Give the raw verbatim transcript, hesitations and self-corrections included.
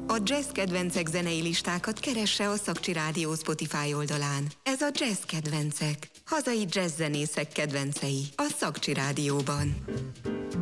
A jazz kedvencek zenei listákat keresse a Szakcsi Rádió Spotify oldalán. Ez a Jazz Kedvencek, hazai jazz zenészek kedvencei a Szakcsi Rádióban.